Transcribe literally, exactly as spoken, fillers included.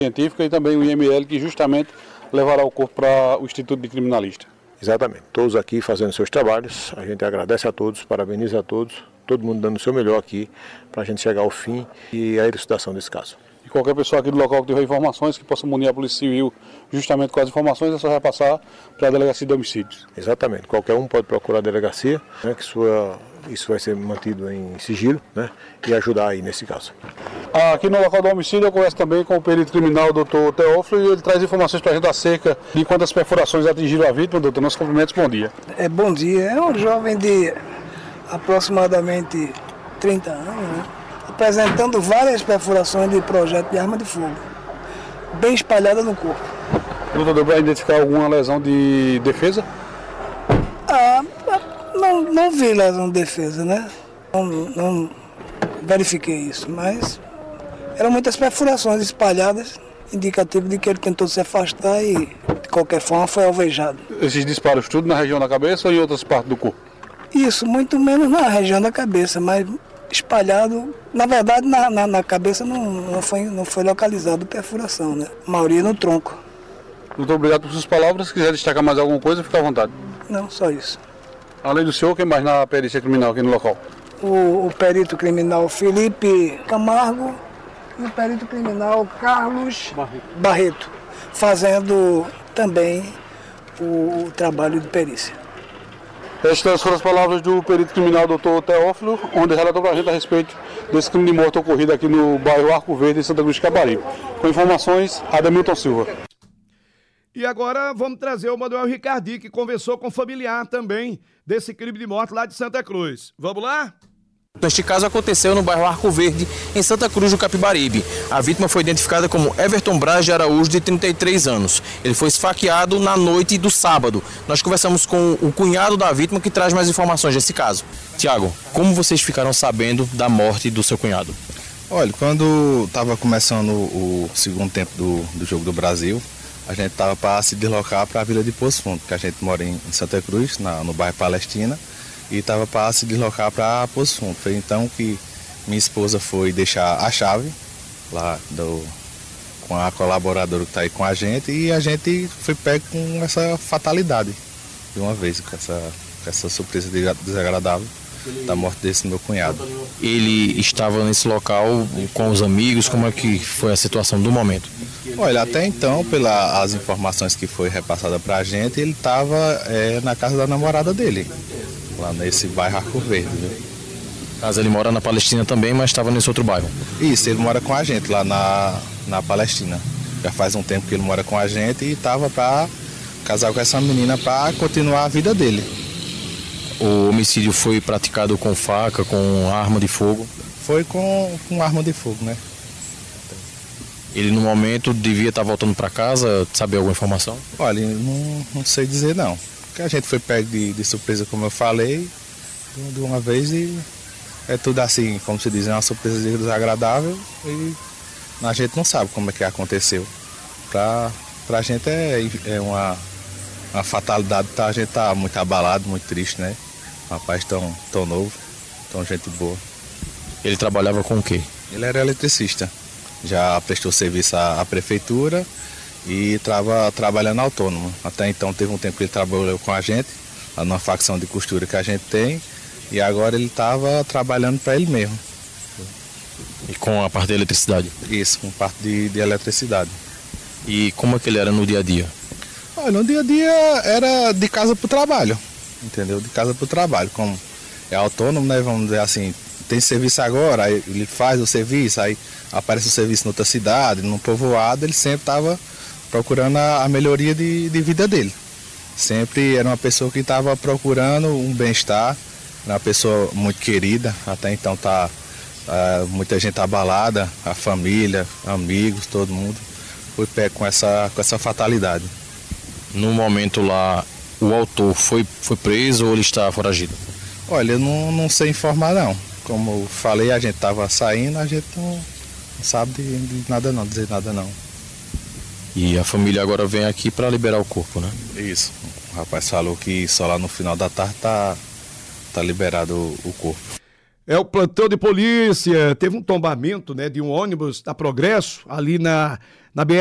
Científica e também o I M L, que justamente levará o corpo para o Instituto de Criminalista. Exatamente, todos aqui fazendo seus trabalhos, a gente agradece a todos, parabeniza a todos, todo mundo dando o seu melhor aqui para a gente chegar ao fim e à elucidação desse caso. E qualquer pessoa aqui do local que tiver informações, que possa munir a Polícia Civil justamente com as informações, é só repassar para a Delegacia de Homicídios. Exatamente, qualquer um pode procurar a delegacia, né, que sua, isso vai ser mantido em sigilo, né, e ajudar aí nesse caso. Aqui no local do homicídio eu converso também com o perito criminal, doutor Teófilo, e ele traz informações para a gente acerca de quantas perfurações atingiram a vítima. Doutor, nossos cumprimentos, bom dia. É, bom dia, é um jovem de aproximadamente trinta anos, né? Apresentando várias perfurações de projeto de arma de fogo, bem espalhada no corpo. Doutor, deu para identificar alguma lesão de defesa? Ah, não, não vi lesão de defesa, né? Não, não verifiquei isso, mas eram muitas perfurações espalhadas, indicativo de que ele tentou se afastar e, de qualquer forma, foi alvejado. Esses disparos tudo na região da cabeça ou em outras partes do corpo? Isso, muito menos na região da cabeça, mas espalhado, na verdade na, na, na cabeça não, não, foi, não foi localizado perfuração, né? A maioria no tronco. Muito obrigado por suas palavras. Se quiser destacar mais alguma coisa, fica à vontade. Não, só isso. Além do senhor, quem mais na perícia criminal aqui no local? O, o perito criminal Felipe Camargo e o perito criminal Carlos Barreto, Barreto fazendo também o, o trabalho de perícia. Estas foram as palavras do perito criminal doutor Teófilo, onde relatou para a gente a respeito desse crime de morte ocorrido aqui no bairro Arco Verde, em Santa Cruz de Capibaribe. Com informações, Ademilton Silva. E agora vamos trazer o Manuel Ricardi, que conversou com o familiar também desse crime de morte lá de Santa Cruz. Vamos lá? Este caso aconteceu no bairro Arco Verde, em Santa Cruz do Capibaribe. A vítima foi identificada como Everton Braz de Araújo, de trinta e três anos. Ele foi esfaqueado na noite do sábado. Nós conversamos com o cunhado da vítima, que traz mais informações desse caso. Tiago, como vocês ficaram sabendo da morte do seu cunhado? Olha, quando estava começando o segundo tempo do, do Jogo do Brasil, a gente estava para se deslocar para a Vila de Poço Fundo, que a gente mora em, em Santa Cruz, na, no bairro Palestina, e estava para se deslocar para Poço Fundo. Foi então que minha esposa foi deixar a chave lá do, com a colaboradora que está aí com a gente, e a gente foi pego com essa fatalidade de uma vez, com essa, com essa surpresa desagradável da morte desse meu cunhado. Ele estava nesse local com os amigos? Como é que foi a situação do momento? Olha, até então, pelas informações que foi repassada para a gente, ele estava é, na casa da namorada dele, lá nesse bairro Arco Verde. Viu? Caso ele mora na Palestina também, mas estava nesse outro bairro? Isso, ele mora com a gente lá na, na Palestina. Já faz um tempo que ele mora com a gente e estava para casar com essa menina para continuar a vida dele. O homicídio foi praticado com faca, com arma de fogo? Foi com, com arma de fogo, né? Ele no momento devia estar voltando para casa, sabe alguma informação? Olha, não, não sei dizer não. Porque a gente foi pego de, de surpresa, como eu falei, de uma vez, e é tudo assim, como se diz, é uma surpresa desagradável e a gente não sabe como é que aconteceu. Pra, pra gente é, é uma, uma fatalidade, tá? A gente tá muito abalado, muito triste, né? Um rapaz tão, tão novo, tão gente boa. Ele trabalhava com o quê? Ele era eletricista. Já prestou serviço à, à prefeitura e estava trabalhando autônomo. Até então teve um tempo que ele trabalhou com a gente, lá numa facção de costura que a gente tem, e agora ele estava trabalhando para ele mesmo. E com a parte da eletricidade? Isso, com parte de, de eletricidade. E como é que ele era no dia a dia? Olha, no dia a dia era de casa para o trabalho, entendeu? De casa para o trabalho. Como é autônomo, né? Vamos dizer assim, tem serviço agora, aí ele faz o serviço, aí aparece o serviço em outra cidade, num povoado, ele sempre estava procurando a, a melhoria de, de vida dele. Sempre era uma pessoa que estava procurando um bem-estar, era uma pessoa muito querida, até então tá, tá muita gente abalada, a família, amigos, todo mundo foi pego com essa, com essa fatalidade. No momento lá, o autor foi, foi preso ou ele está foragido? Olha, eu não, não sei informar não. Como eu falei, a gente estava saindo, a gente não, não sabe de, de nada não, dizer nada não. E a família agora vem aqui para liberar o corpo, né? Isso. O rapaz falou que só lá no final da tarde tá, tá liberado o, o corpo. É o plantão de polícia. Teve um tombamento, né, de um ônibus da Progresso ali na, na B R